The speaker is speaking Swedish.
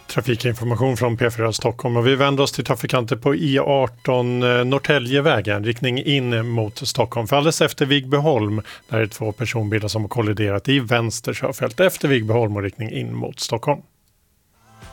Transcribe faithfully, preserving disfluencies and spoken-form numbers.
Trafikinformation från P fyra Stockholm och vi vänder oss till trafikanter på E arton Norrtäljevägen, riktning in mot Stockholm. För alldeles efter Vigbyholm, där är två personbilar som har kolliderat i vänster körfält efter Vigbyholm och riktning in mot Stockholm.